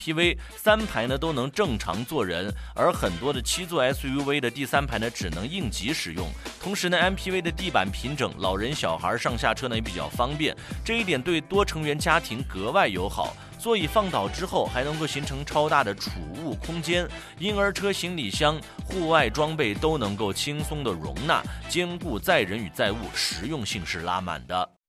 MPV， 3排呢都能正常坐人，而很多的7座 SUV 的第3排呢只能应急使用。同时呢 MPV 的地板平整，老人小孩上下车呢也比较方便，这一点对多成员家庭格外友好。座椅放倒之后还能够形成超大的储物空间，婴儿车、行李箱、户外装备都能够轻松的容纳，兼顾载人与载物，实用性是拉满的。